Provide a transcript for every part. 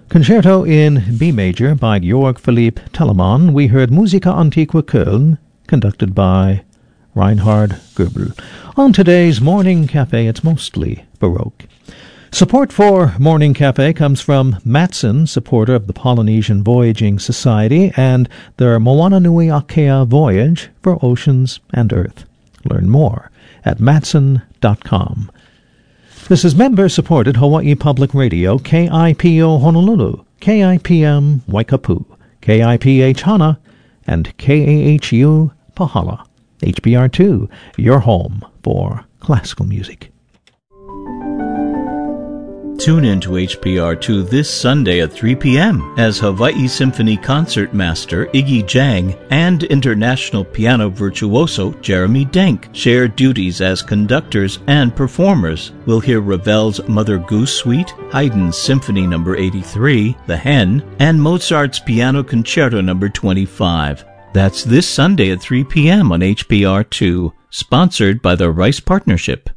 Concerto in B major by Georg Philipp Telemann. We heard Musica Antiqua Köln, conducted by Reinhard Goebel. On today's Morning Cafe, it's mostly Baroque. Support for Morning Cafe comes from Matson, supporter of the Polynesian Voyaging Society, and their Moana Nui Akea Voyage for Oceans and Earth. Learn more at matson.com. This is member-supported Hawaii Public Radio, KIPO Honolulu, KIPM Waikapu, KIPH Hana, and KAHU Pahala. HBR2, your home for classical music. Tune in to HPR2 this Sunday at 3 p.m. as Hawaii Symphony Concertmaster Iggy Jang and international piano virtuoso Jeremy Denk share duties as conductors and performers. We'll hear Ravel's Mother Goose Suite, Haydn's Symphony No. 83, The Hen, and Mozart's Piano Concerto No. 25. That's this Sunday at 3 p.m. on HPR2, sponsored by the Rice Partnership.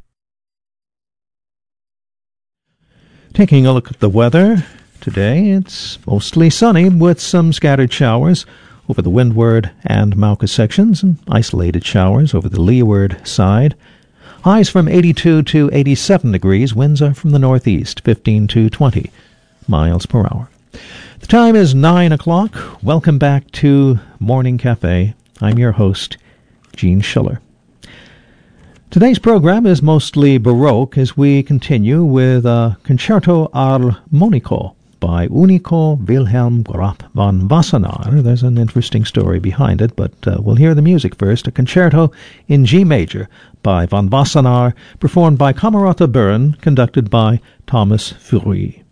Taking a look at the weather, today it's mostly sunny with some scattered showers over the windward and Mauka sections and isolated showers over the leeward side. Highs from 82 to 87 degrees, winds are from the northeast, 15 to 20 miles per hour. The time is 9 o'clock. Welcome back to Morning Cafe. I'm your host, Gene Schiller. Today's program is mostly Baroque as we continue with Concerto Armonico by Unico Wilhelm Graf von Wassenaar. There's an interesting story behind it, but we'll hear the music first. A concerto in G major by von Wassenaar, performed by Camerata Bern, conducted by Thomas Fury.